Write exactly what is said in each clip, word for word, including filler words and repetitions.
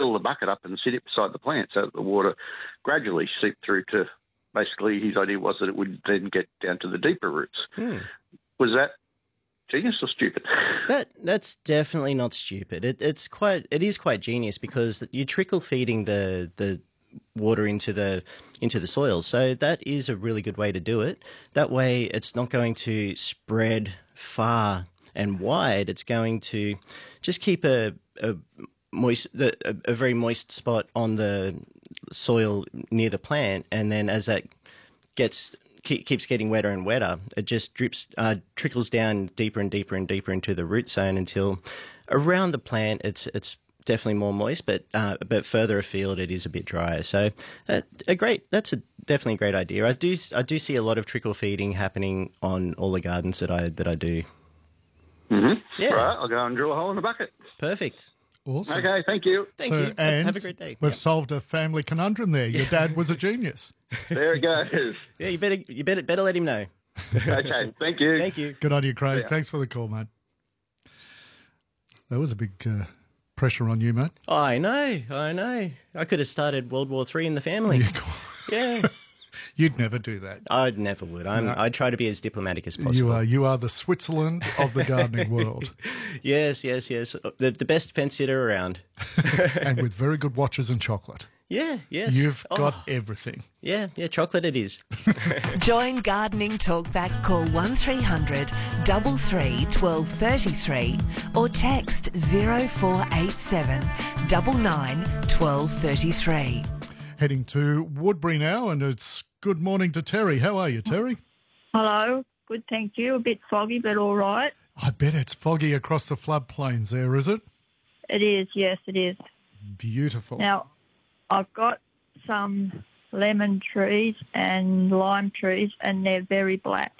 fill the bucket up and sit it beside the plant so that the water gradually seeped through to, basically his idea was that it would then get down to the deeper roots. Hmm. Was that genius or stupid? That that's definitely not stupid. It, it's quite it is quite genius because you're trickle feeding the the water into the into the soil. So that is a really good way to do it. That way it's not going to spread far and wide. It's going to just keep a a moist the, a, a very moist spot on the soil near the plant, and then as that gets keep, keeps getting wetter and wetter, it just drips uh, trickles down deeper and deeper and deeper into the root zone until around the plant it's it's definitely more moist, but uh, but further afield it is a bit drier. So uh, a great that's a definitely a great idea. I do I do see a lot of trickle feeding happening on all the gardens that I that I do. Mm-hmm. Yeah. Right, I'll go and drill a hole in the bucket. Perfect. Awesome. Okay, thank you. Thank So, you. and Have a great day. We've Yep. solved a family conundrum there. Your dad was a genius. There it goes. Yeah, you better you better better let him know. Okay, thank you. Thank you. Good on you, Craig. Yeah. Thanks for the call, mate. That was a big uh, pressure on you, mate. I know, I know. I could have started World War Three in the family. Yeah. You'd never do that. I never would. I'm. No. I try to be as diplomatic as possible. You are you are the Switzerland of the gardening world, Yes, yes, yes. The the best fence sitter around. and with very good watches and chocolate. Yeah, yes. You've Oh, got everything. yeah, yeah. Chocolate it is. Join Gardening Talkback. Call one three hundred three three twelve thirty-three or text zero four eight seven nine nine twelve thirty-three. Heading to Woodbury now, and it's good morning to Terry. How are you, Terry? Hello. Good, thank you. A bit foggy, but all right. I bet it's foggy across the floodplains there, is it? It is, yes, it is. Beautiful. Now, I've got some lemon trees and lime trees, and they're very black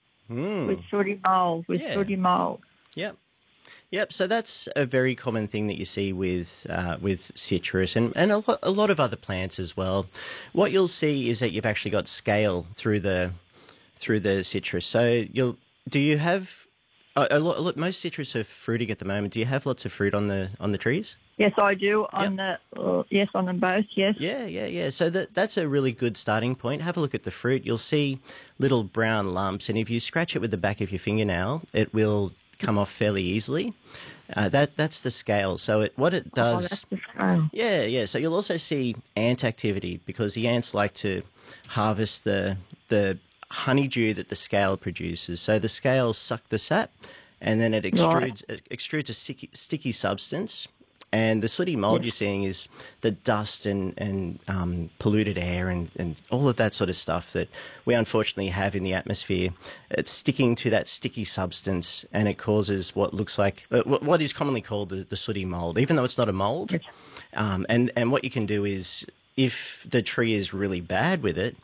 Mm. with sooty mould, with Yeah. sooty mould. Yep. Yep. So that's a very common thing that you see with uh, with citrus and, and a, lot, a lot of other plants as well. What you'll see is that you've actually got scale through the through the citrus. So you'll do you have a, a lot, a lot? Most citrus are fruiting at the moment. Do you have lots of fruit on the on the trees? Yes, I do. On the uh, yes, on them both. Yes. Yeah, yeah, yeah. So that that's a really good starting point. Have a look at the fruit. You'll see little brown lumps, and if you scratch it with the back of your fingernail, it will come off fairly easily. Uh, that that's the scale. So it what it Oh, does. that's the scale. Yeah, yeah. So you'll also see ant activity because the ants like to harvest the the honeydew that the scale produces. So the scales suck the sap, and then it extrudes it extrudes a sticky, sticky substance. And the sooty mold you're seeing is the dust and, and um, polluted air and, and all of that sort of stuff that we unfortunately have in the atmosphere. It's sticking to that sticky substance and it causes what looks like, uh, what is commonly called the, the sooty mold, even though it's not a mold. Um, and, and what you can do is, if the tree is really bad with it,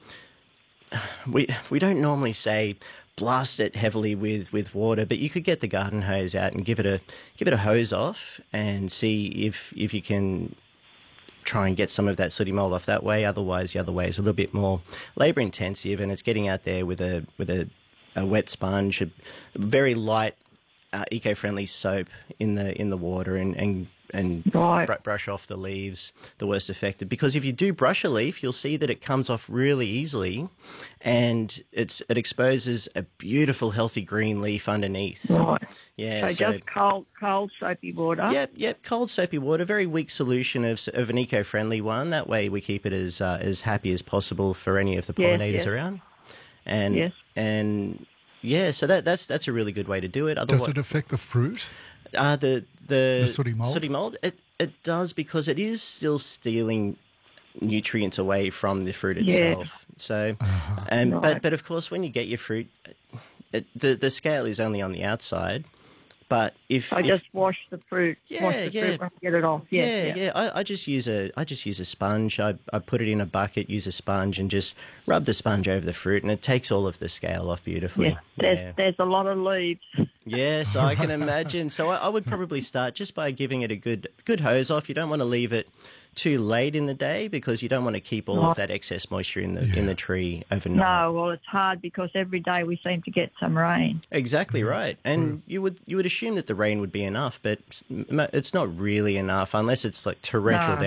we we don't normally say blast it heavily with, with water, but you could get the garden hose out and give it a give it a hose off and see if if you can try and get some of that sooty mold off that way. Otherwise, the other way is a little bit more labour intensive, and it's getting out there with a with a, a wet sponge, a very light, uh, eco friendly soap in the in the water, and and and Right. br- brush off the leaves the worst affected. Because if you do brush a leaf, you'll see that it comes off really easily, and it's it exposes a beautiful, healthy green leaf underneath. Right. Yeah, So, so, just cold, cold soapy water. yep, yep, cold soapy water, very weak solution of of an eco-friendly one. That way, we keep it as uh, as happy as possible for any of the Yes, pollinators yes. around. And Yes. and yeah, so that that's that's a really good way to do it. Does Otherwise, it affect the fruit? uh, the the The sooty mold? Sooty mold. It it does because it is still stealing nutrients away from the fruit Yeah. itself. So, and but Right. but of course, when you get your fruit, it, the the scale is only on the outside. But if I if, just wash the fruit. Yeah, wash the yeah. fruit when I get it off. yeah, Yes, yeah, I, I just use a I just use a sponge. I I put it in a bucket, use a sponge, and just rub the sponge over the fruit, and it takes all of the scale off beautifully. Yes, there's, Yeah. there's a lot of leaves. Yes, I can imagine. So I, I would probably start just by giving it a good good hose off. You don't want to leave it too late in the day because you don't want to keep all of that excess moisture in the in the tree overnight. No, well, it's hard because every day we seem to get some rain. Exactly right. And you would you would assume that the rain would be enough, but it's it's not really enough unless it's like torrential No.